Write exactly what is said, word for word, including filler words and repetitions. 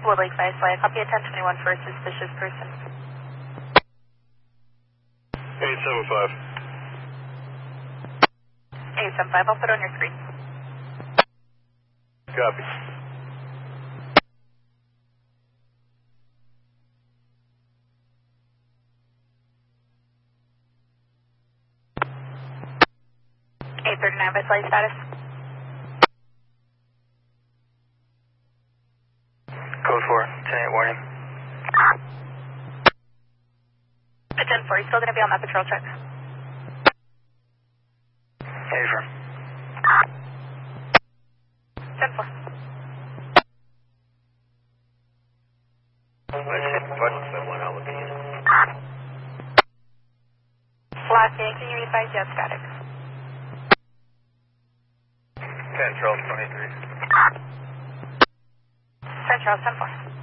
Wood Lake Fire Flight, copy at ten twenty-one for a suspicious person. eight seven five. eight seven five, I'll put it on your screen. Copy. eight thirty-nine by flight status. Code four, ten eight warning. At ten four, you still going to be on that patrol check? Hey, firm. ten four. Flapping, can you advise jet static? ten Charles twenty-three. ten Charles, ten four.